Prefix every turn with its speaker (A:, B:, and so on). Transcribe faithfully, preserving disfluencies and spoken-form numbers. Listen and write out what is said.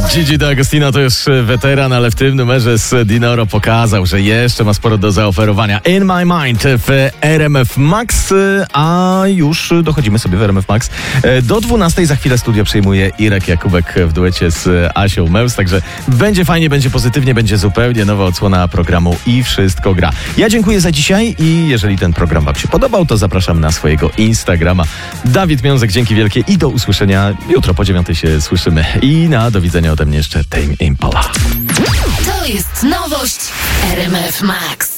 A: Gigi D'Agostino to już weteran, ale w tym numerze z Dinoro pokazał, że jeszcze ma sporo do zaoferowania. In My Mind w R M F Max, a już dochodzimy sobie w R M F Max. Do dwunastej za chwilę studio przyjmuje Irek Jakubek w duecie z Asią Meus, także będzie fajnie, będzie pozytywnie, będzie zupełnie nowa odsłona programu i wszystko gra. Ja dziękuję za dzisiaj i jeżeli ten program wam się podobał, to zapraszam na swojego Instagrama. Dawid Miązek, dzięki wielkie i do usłyszenia. Jutro po dziewiątej się słyszymy. I na do widzenia ode mnie jeszcze Tame Impala.
B: To jest nowość R M F Max.